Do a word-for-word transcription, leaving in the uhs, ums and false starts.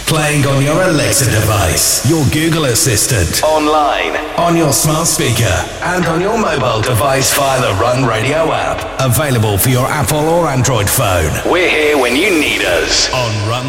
Playing on your Alexa device, your Google Assistant, online, on your smart speaker, and on your mobile device via the Run Radio app. Available for your Apple or Android phone. We're here when you need us on Run